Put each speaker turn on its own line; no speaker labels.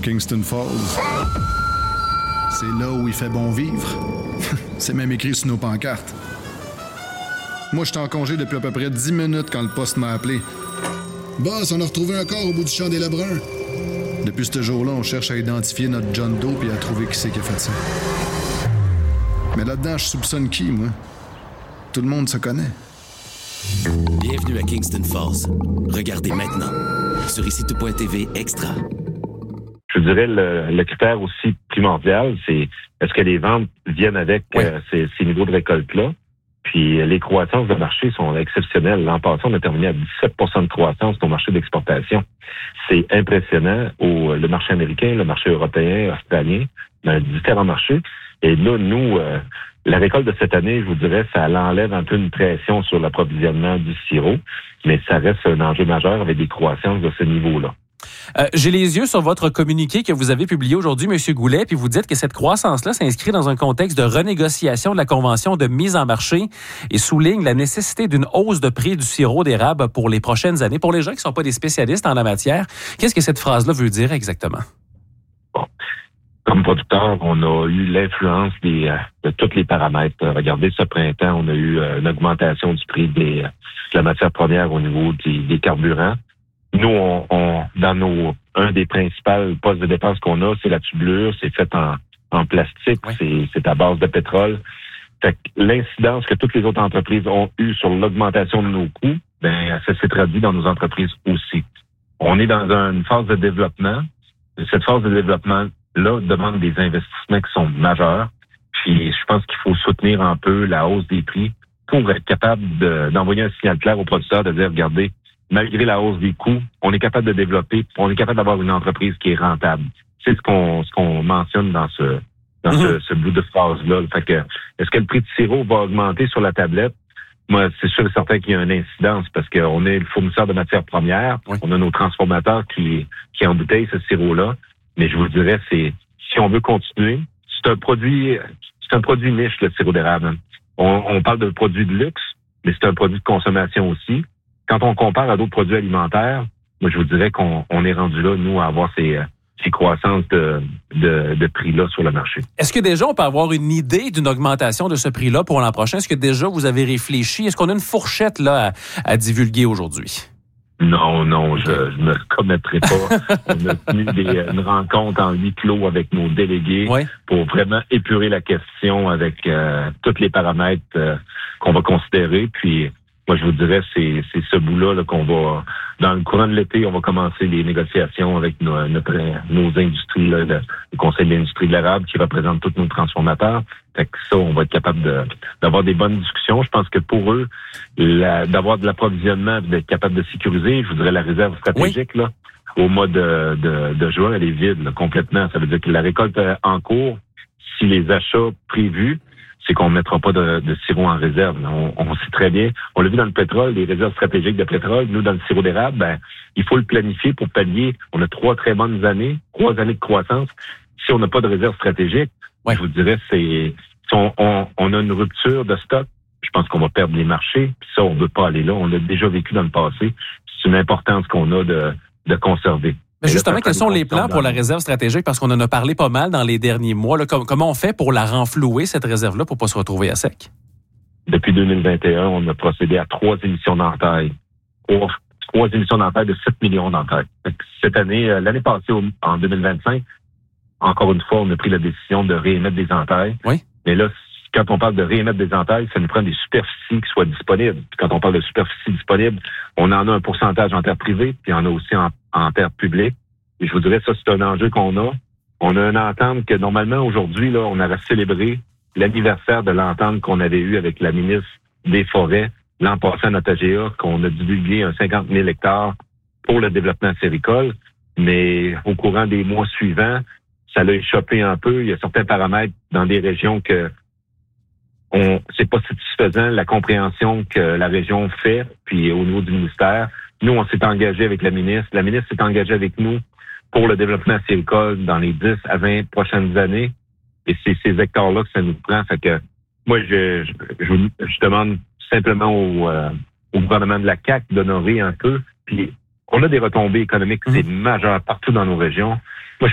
Kingston Falls. C'est là où il fait bon vivre. C'est même écrit sur nos pancartes. Moi, j'étais en congé depuis à peu près 10 minutes quand le poste m'a appelé. Boss, on a retrouvé un corps au bout du champ des Lebrun. Depuis ce jour-là, on cherche à identifier notre John Doe et à trouver qui c'est qui a fait ça. Mais là-dedans, je soupçonne qui, moi? Tout le monde se connaît.
Bienvenue à Kingston Falls. Regardez maintenant sur ICITO.TV Extra.
Je dirais le critère aussi primordial, c'est est-ce que les ventes viennent avec ces niveaux de récolte-là? Puis les croissances de marché sont exceptionnelles. L'an passé, on a terminé à 17% de croissance au marché d'exportation. C'est impressionnant. Le marché américain, le marché européen, australien, dans différents marchés. Et là, nous, la récolte de cette année, je vous dirais, ça l'enlève un peu une pression sur l'approvisionnement du sirop, mais ça reste un enjeu majeur avec des croissances de ce niveau-là.
J'ai les yeux sur votre communiqué que vous avez publié aujourd'hui, M. Goulet, puis vous dites que cette croissance-là s'inscrit dans un contexte de renégociation de la convention de mise en marché et souligne la nécessité d'une hausse de prix du sirop d'érable pour les prochaines années. Pour les gens qui ne sont pas des spécialistes en la matière, qu'est-ce que cette phrase-là veut dire exactement? Bon.
Comme producteur, on a eu l'influence de tous les paramètres. Regardez, ce printemps, on a eu une augmentation du prix de la matière première au niveau des carburants. Nous, un des principaux postes de dépenses qu'on a, c'est la tubulure, c'est fait en plastique, c'est à base de pétrole. Fait que l'incidence que toutes les autres entreprises ont eue sur l'augmentation de nos coûts, ça s'est traduit dans nos entreprises aussi. On est dans une phase de développement. Cette phase de développement-là demande des investissements qui sont majeurs. Puis je pense qu'il faut soutenir un peu la hausse des prix pour être capable d'envoyer un signal clair aux producteurs de dire, regardez, malgré la hausse des coûts, on est capable de développer, on est capable d'avoir une entreprise qui est rentable. C'est ce qu'on mentionne dans ce bout de phrase-là. Fait que, est-ce que le prix de sirop va augmenter sur la tablette? Moi, c'est sûr et certain qu'il y a une incidence parce qu'on est le fournisseur de matières premières. Oui. On a nos transformateurs qui embouteillent ce sirop-là. Mais je vous dirais, si on veut continuer, c'est un produit niche, le sirop d'érable. On parle de produit de luxe, mais c'est un produit de consommation aussi. Quand on compare à d'autres produits alimentaires, moi, je vous dirais qu'on est rendu là, nous, à avoir ces croissances de prix-là sur le marché.
Est-ce que déjà, on peut avoir une idée d'une augmentation de ce prix-là pour l'an prochain? Est-ce que déjà, vous avez réfléchi? Est-ce qu'on a une fourchette là à divulguer aujourd'hui?
Non, je ne me commettrai pas. On a tenu une rencontre en huis clos avec nos délégués pour vraiment épurer la question avec tous les paramètres qu'on va considérer. Puis, moi, je vous dirais, c'est ce bout-là qu'on va, dans le courant de l'été, on va commencer les négociations avec nos industries, là, le Conseil de l'industrie de l'érable qui représente tous nos transformateurs. Fait que ça, on va être capable d'avoir des bonnes discussions. Je pense que pour eux, d'avoir de l'approvisionnement, d'être capable de sécuriser, je vous dirais la réserve stratégique, là, au mois de juin, elle est vide, là, complètement. Ça veut dire que la récolte en cours, si les achats prévus, c'est qu'on ne mettra pas de sirop en réserve. On sait très bien. On l'a vu dans le pétrole, les réserves stratégiques de pétrole. Nous, dans le sirop d'érable, il faut le planifier pour pallier. On a 3 très bonnes années, 3 années de croissance. Si on n'a pas de réserve stratégique, je vous dirais, si on a une rupture de stock, je pense qu'on va perdre les marchés. Puis ça, on ne veut pas aller là. On l'a déjà vécu dans le passé. C'est une importance qu'on a de conserver.
Mais justement, quels sont les plans pour la réserve stratégique? Parce qu'on en a parlé pas mal dans les derniers mois. Là. Comment on fait pour la renflouer, cette réserve-là, pour ne pas se retrouver à sec?
Depuis 2021, on a procédé à 3 émissions d'entailles. 3 émissions d'entailles de 7 millions d'entailles. Cette année, l'année passée, en 2025, encore une fois, on a pris la décision de réémettre des entailles. Oui. Mais là, quand on parle de réémettre des entailles, ça nous prend des superficies qui soient disponibles. Puis quand on parle de superficies disponibles, on en a un pourcentage en terre privée, puis il y en a aussi en terre publique. Et je vous dirais, ça, c'est un enjeu qu'on a. On a une entente que, normalement, aujourd'hui, là, on avait célébré l'anniversaire de l'entente qu'on avait eue avec la ministre des Forêts l'an passé à notre AGA, qu'on a divulgué un 50 000 hectares pour le développement séricole. Mais au courant des mois suivants, ça l'a échappé un peu. Il y a certains paramètres dans des régions que c'est pas satisfaisant, la compréhension que la région fait, puis au niveau du ministère. Nous, on s'est engagé avec la ministre. La ministre s'est engagée avec nous pour le développement séricole dans les 10 à 20 prochaines années. Et c'est ces hectares-là que ça nous prend. Fait que moi, je demande simplement au gouvernement de la CAQ d'honorer un peu. Puis on a des retombées économiques, c'est majeur partout dans nos régions. Moi,